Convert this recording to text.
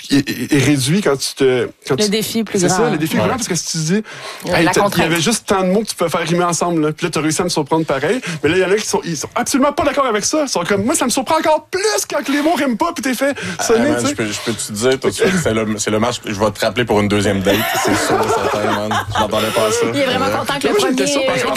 est réduit quand tu te... Le défi est plus grand. C'est ça, le défi est plus grand, parce que si tu dis, il y avait juste tant de mots que tu peux faire rimer ensemble, là. Puis là, tu as réussi à me surprendre pareil. Mais là, il y en a qui sont absolument pas d'accord avec ça. Ils sont comme, moi, ça me surprend encore plus quand les mots riment pas, puis t'es fait sonner, tu sais. Je peux te dire tout de suite, c'est le match, je vais te rappeler pour une deuxième date. C'est sûr, certain, man. Je m'attendais pas à ça. Il est vraiment content que le premier...